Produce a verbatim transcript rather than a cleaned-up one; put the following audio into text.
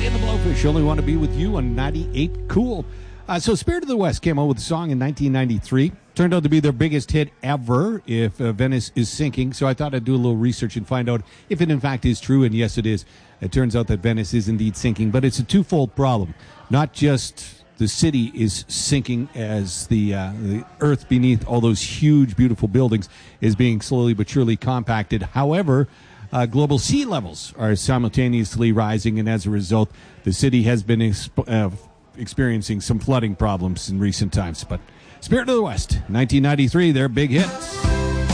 and the Blowfish only want to be with you on ninety-eight Cool. Uh, so Spirit of the West came out with a song in nineteen ninety-three. Turned out to be their biggest hit ever if uh, Venice is sinking. So I thought I'd do a little research and find out if it in fact is true. And yes, it is. It turns out that Venice is indeed sinking. But it's a twofold problem. Not just the city is sinking as the, uh, the earth beneath all those huge, beautiful buildings is being slowly but surely compacted. However, uh, global sea levels are simultaneously rising. And as a result, the city has been exp- uh, experiencing some flooding problems in recent times. But Spirit of the West, nineteen ninety-three, their big hits.